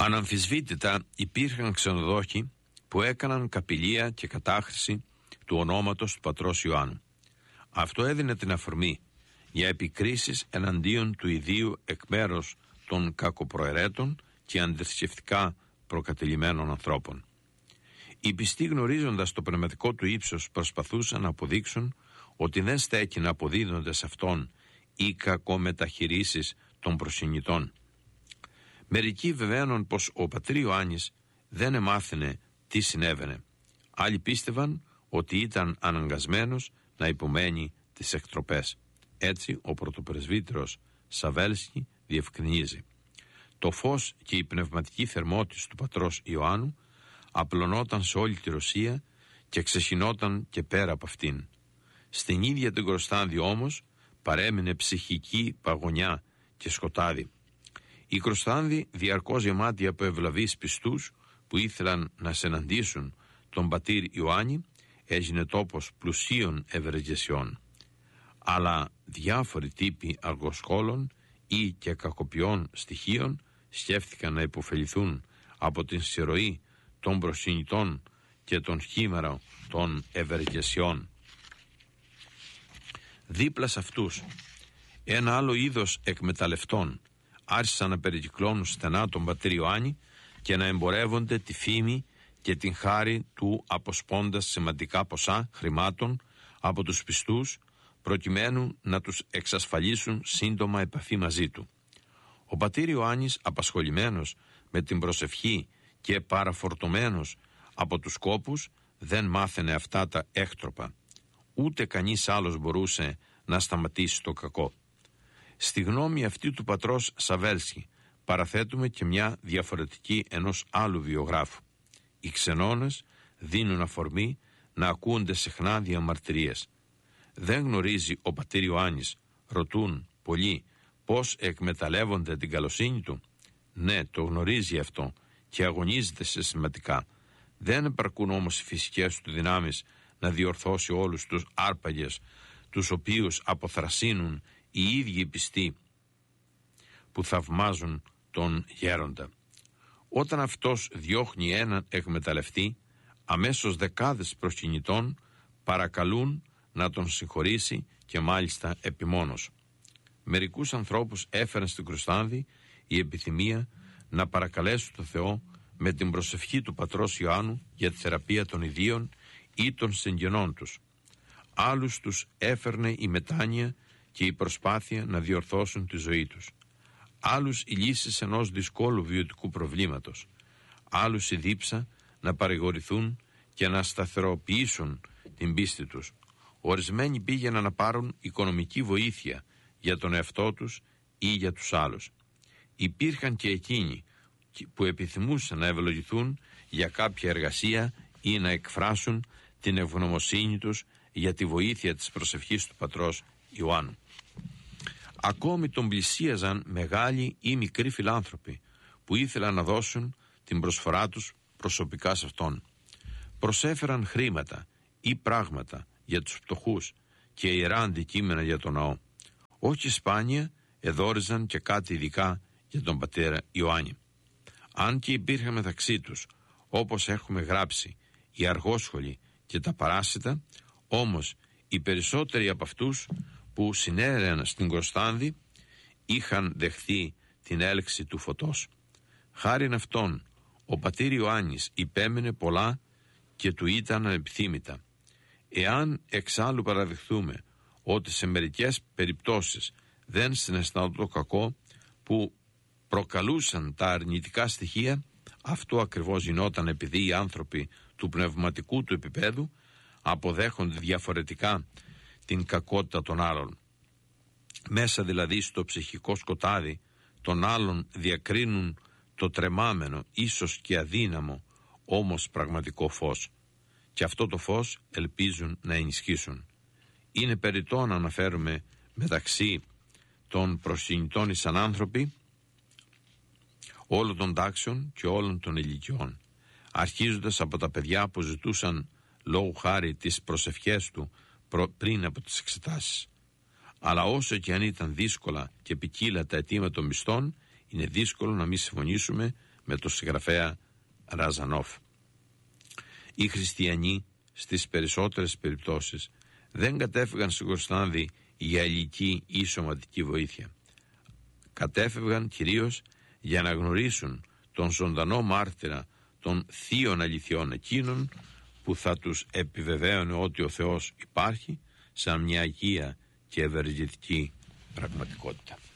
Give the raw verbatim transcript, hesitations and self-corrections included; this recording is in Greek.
Αναμφισβήτητα υπήρχαν ξενοδόχοι που έκαναν καπηλεία και κατάχρηση του ονόματος του πατρός Ιωάννου. Αυτό έδινε την αφορμή για επικρίσεις εναντίον του ιδίου εκ μέρους των κακοπροαιρέτων και αντιθρησκευτικά προκατελημένων ανθρώπων. Οι πιστοί, γνωρίζοντας το πνευματικό του ύψος, προσπαθούσαν να αποδείξουν ότι δεν στέκει να αποδίδονται σε αυτόν οι κακομεταχειρήσεις των προσυνητών. Μερικοί βεβαίωναν πως ο πατήρ Ιωάννης δεν εμάθαινε τι συνέβαινε. Άλλοι πίστευαν ότι ήταν αναγκασμένος να υπομένει τις εκτροπές. Έτσι ο πρωτοπρεσβύτερος Σαβέλσκι διευκρινίζει: το φως και η πνευματική θερμότης του πατρός Ιωάννου απλωνόταν σε όλη τη Ρωσία και ξεσυνόταν και πέρα από αυτήν. Στην ίδια την Κροστάνδη όμως παρέμεινε ψυχική παγωνιά και σκοτάδι. Η Κροστάνδη, διαρκώς γεμάτη από ευλαβείς πιστούς που ήθελαν να συναντήσουν τον πατήρ Ιωάννη, έγινε τόπος πλουσίων ευεργεσιών. Αλλά διάφοροι τύποι αργοσκόλων ή και κακοποιών στοιχείων σκέφτηκαν να υποφεληθούν από την συρροή των προσυνητών και τον χήμαρο των ευεργεσιών. Δίπλα σε αυτούς ένα άλλο είδος εκμεταλλευτών άρχισαν να περικυκλώνουν στενά τον πατήρ Ιωάννη και να εμπορεύονται τη φήμη και την χάρη του, αποσπώντας σημαντικά ποσά χρημάτων από τους πιστούς προκειμένου να τους εξασφαλίσουν σύντομα επαφή μαζί του. Ο πατήρ Ιωάννης, απασχολημένος με την προσευχή και παραφορτωμένος από τους κόπους, δεν μάθαινε αυτά τα έκτροπα. Ούτε κανείς άλλος μπορούσε να σταματήσει το κακό. Στη γνώμη αυτή του πατρός Σαβέλσκι παραθέτουμε και μια διαφορετική ενός άλλου βιογράφου. Οι ξενώνες δίνουν αφορμή να ακούνται συχνά διαμαρτυρίες. Δεν γνωρίζει ο πατήρ Ιωάννης, ρωτούν πολλοί, πώς εκμεταλλεύονται την καλοσύνη του. Ναι, το γνωρίζει αυτό και αγωνίζεται συστηματικά. Δεν επαρκούν όμως οι φυσικές του δυνάμεις να διορθώσει όλους τους άρπαγες τους οποίους αποθρασύνουν οι ίδιοι πιστοί που θαυμάζουν τον γέροντα. Όταν αυτός διώχνει έναν εκμεταλλευτή, αμέσως δεκάδες προσκυνητών παρακαλούν να τον συγχωρήσει και μάλιστα επιμόνως. Μερικούς ανθρώπους έφεραν στην Κροστάνδη η επιθυμία να παρακαλέσουν τον Θεό με την προσευχή του πατρός Ιωάννου για τη θεραπεία των ιδίων ή των συγγενών τους. Άλλους τους έφερνε η μετάνοια και η προσπάθεια να διορθώσουν τη ζωή τους. Άλλους οι λύσεις ενός δυσκόλου βιωτικού προβλήματος. Άλλους η δίψα να παρηγορηθούν και να σταθεροποιήσουν την πίστη τους. Ορισμένοι πήγαιναν να πάρουν οικονομική βοήθεια για τον εαυτό τους ή για τους άλλους. Υπήρχαν και εκείνοι που επιθυμούσαν να ευλογηθούν για κάποια εργασία ή να εκφράσουν την ευγνωμοσύνη τους για τη βοήθεια της προσευχής του πατρός Ιωάννου. Ακόμη τον πλησίαζαν μεγάλοι ή μικροί φιλάνθρωποι που ήθελαν να δώσουν την προσφορά τους προσωπικά σε αυτόν. Προσέφεραν χρήματα ή πράγματα για τους φτωχούς και ιερά αντικείμενα για τον ναό. Όχι σπάνια εδόριζαν και κάτι ειδικά για τον πατέρα Ιωάννη. Αν και υπήρχαν μεταξύ τους, όπως έχουμε γράψει, οι αργόσχολοι και τα παράσιτα, όμως οι περισσότεροι από αυτούς που συνέρεαν στην Κροστάνδη είχαν δεχθεί την έλξη του φωτός. Χάριν αυτόν ο πατήρ Ιωάννης υπέμενε πολλά και του ήταν ανεπιθύμητα. Εάν εξάλλου παραδεχθούμε ότι σε μερικές περιπτώσεις δεν συναισθανόταν το κακό που προκαλούσαν τα αρνητικά στοιχεία, αυτό ακριβώς γινόταν επειδή οι άνθρωποι του πνευματικού του επίπεδου αποδέχονται διαφορετικά την κακότητα των άλλων. Μέσα δηλαδή στο ψυχικό σκοτάδι των άλλων διακρίνουν το τρεμάμενο, ίσως και αδύναμο, όμως πραγματικό φως. Και αυτό το φως ελπίζουν να ενισχύσουν. Είναι περιττό να αναφέρουμε μεταξύ των προσκυνητών εις άνθρωποι όλων των τάξεων και όλων των ηλικιών, αρχίζοντας από τα παιδιά που ζητούσαν λόγου χάρη τις προσευχές του πριν από τις εξετάσεις. Αλλά όσο και αν ήταν δύσκολα και ποικίλα τα αιτήματα των πιστών, είναι δύσκολο να μην συμφωνήσουμε με τον συγγραφέα Ραζανόφ. Οι χριστιανοί στις περισσότερες περιπτώσεις δεν κατέφυγαν στην Κωνσταντίνη για υλική ή σωματική βοήθεια. Κατέφευγαν κυρίως για να γνωρίσουν τον ζωντανό μάρτυρα των θείων αληθιών εκείνων που θα τους επιβεβαίωνε ότι ο Θεός υπάρχει σαν μια αγία και ευεργετική πραγματικότητα.